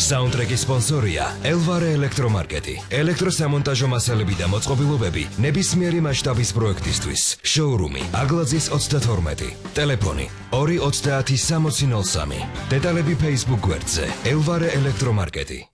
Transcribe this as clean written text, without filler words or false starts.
საუნდტრეკის სპონსორია ელვარე ელექტრომარკეტი. ელექტროსამონტაჟო მასალები და მოწყობილობები ნებისმიერი მასშტაბის პროექტისთვის. შოურუმი აგლაძის 32. ტელეფონი 230 6003. დეტალები Facebook გვერდზე ელვარე ელექტრომარკეტი.